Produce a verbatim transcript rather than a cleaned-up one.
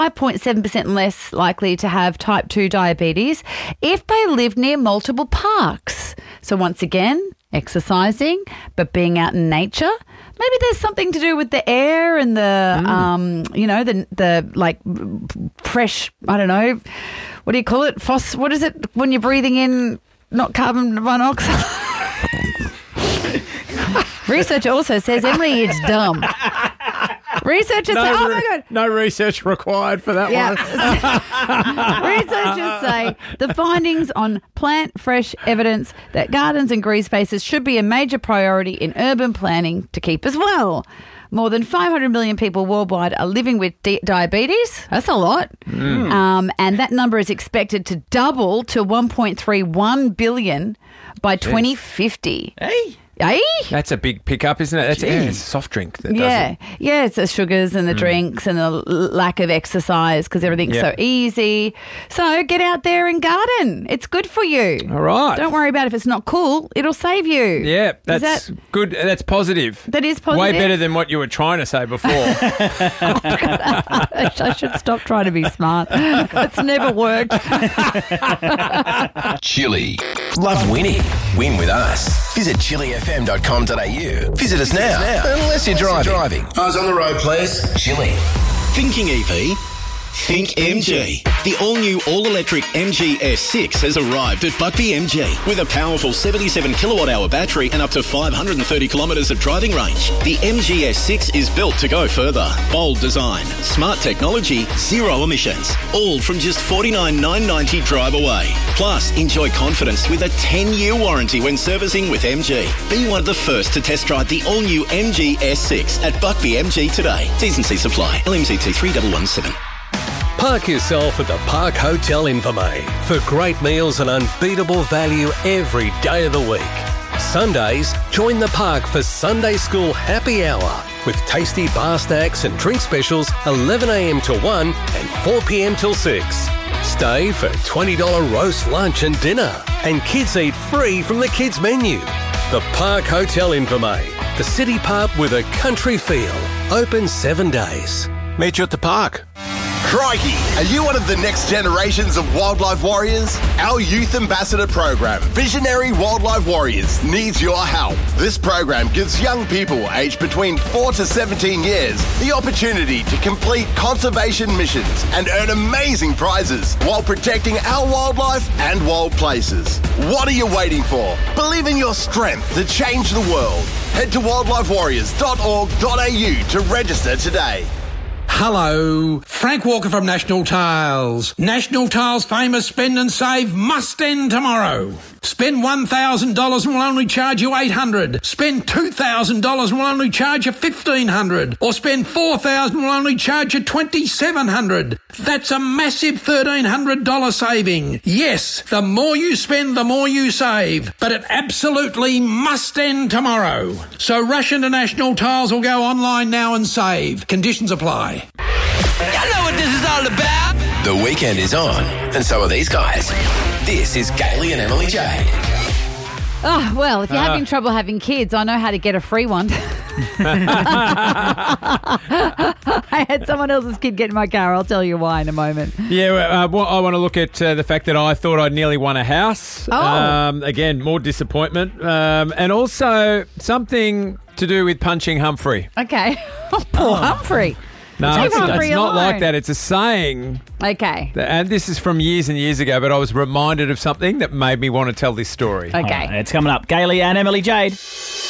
five point seven percent less likely to have type two diabetes if they live near multiple parks. So once again, exercising, but being out in nature. Maybe there's something to do with the air and the, mm. um, you know, the the like fresh, I don't know, what do you call it? Phos- what is it when you're breathing in not carbon monoxide? Research also says, Emily, it's dumb. Researchers no, say, oh re- my God. No research required for that yeah. one. Researchers say the findings on plant fresh evidence that gardens and green spaces should be a major priority in urban planning to keep as well. More than five hundred million people worldwide are living with di- diabetes. That's a lot. Mm. Um, and that number is expected to double to one point three one billion by Jeez. twenty fifty. Hey. Eh? That's a big pickup, isn't it? That's yeah, it's a soft drink that yeah. does it. Yeah, it's the sugars and the mm. drinks and the l- lack of exercise because everything's yep. so easy. So get out there and garden. It's good for you. All right. Don't worry about if it's not cool. It'll save you. Yeah, that's that, good. That's positive. That is positive. Way better than what you were trying to say before. I should stop trying to be smart. It's never worked. Chili. Love winning. Win with us. Visit chili f m dot com dot a u. Visit us now. now. Unless you're driving. driving. Eyes on the road, please. Chili. Thinking E V? Think M G. The all-new, all-electric M G S six has arrived at Buckby M G with a powerful seventy-seven kilowatt hour battery and up to five hundred thirty kilometres of driving range. The M G S six is built to go further. Bold design, smart technology, zero emissions. All from just forty-nine thousand nine hundred ninety dollars drive away. Plus, enjoy confidence with a ten-year warranty when servicing with M G. Be one of the first to test drive the all-new M G S six at Buckby M G today. T's and C's apply. L M C T three one one seven. Park yourself at the Park Hotel Invermay for great meals and unbeatable value every day of the week. Sundays, join the park for Sunday School Happy Hour with tasty bar snacks and drink specials eleven a m till one and four p m till six. Stay for twenty dollars roast lunch and dinner, and kids eat free from the kids menu. The Park Hotel Invermay, the city pub with a country feel. Open seven days. Meet you at the park. Crikey, are you one of the next generations of wildlife warriors? Our youth ambassador program, Visionary Wildlife Warriors, needs your help. This program gives young people aged between four to seventeen years the opportunity to complete conservation missions and earn amazing prizes while protecting our wildlife and wild places. What are you waiting for? Believe in your strength to change the world. Head to wildlife warriors dot org dot a u to register today. Hello, Frank Walker from National Tiles. National Tiles' famous spend and save must end tomorrow. Spend one thousand dollars and we'll only charge you eight hundred dollars. Spend two thousand dollars and we'll only charge you fifteen hundred dollars. Or spend four thousand dollars and we'll only charge you twenty-seven hundred dollars. That's a massive thirteen hundred dollars saving. Yes, the more you spend, the more you save. But it absolutely must end tomorrow. So rush into National Tiles or go online now and save. Conditions apply. Y'all know what this is all about. The weekend is on, and so are these guys. This is Gailey and Emily Jade. Oh, well, if you're Uh. having trouble having kids, I know how to get a free one. I had someone else's kid get in my car. I'll tell you why in a moment. Yeah, uh, well, I want to look at uh, the fact that I thought I'd nearly won a house. Oh. Um, again, more disappointment. Um, and also something to do with punching Humphrey. Okay. Poor Humphrey. No, Leave it's, Humphrey it's not alone. like that. It's a saying. Okay. That, and this is from years and years ago, but I was reminded of something that made me want to tell this story. Okay. All right, it's coming up. Gailey and Emily Jade.